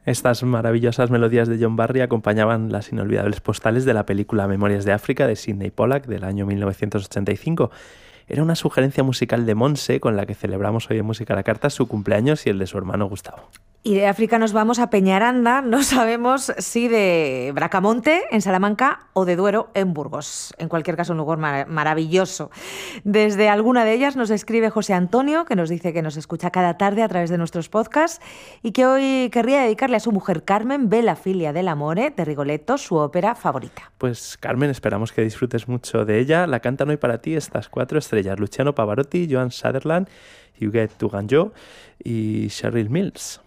Estas maravillosas melodías de John Barry acompañaban las inolvidables postales de la película Memorias de África de Sidney Pollack del año 1985. Era una sugerencia musical de Monse con la que celebramos hoy en Música a la Carta su cumpleaños y el de su hermano Gustavo. Y de África nos vamos a Peñaranda, no sabemos si de Bracamonte, en Salamanca, o de Duero, en Burgos. En cualquier caso, un lugar maravilloso. Desde alguna de ellas nos escribe José Antonio, que nos dice que nos escucha cada tarde a través de nuestros podcasts y que hoy querría dedicarle a su mujer Carmen, Bella Filia dell'amore, de Rigoletto, su ópera favorita. Pues Carmen, esperamos que disfrutes mucho de ella. La cantan hoy para ti estas 4 estrellas: Luciano Pavarotti, Joan Sutherland, Huguette Tourangeau y Cheryl Mills.